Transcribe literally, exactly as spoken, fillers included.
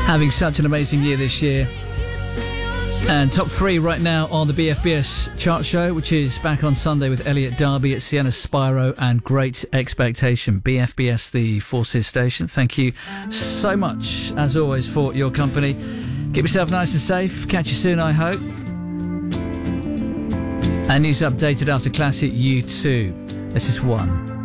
Having such an amazing year this year. And top three right now on the B F B S chart show, which is back on Sunday with Elliot Darby at Sienna Spyro and Great Expectation. B F B S, the Forces station. Thank you so much, as always, for your company. Keep yourself nice and safe. Catch you soon, I hope. And news updated after Classic U two. This is One.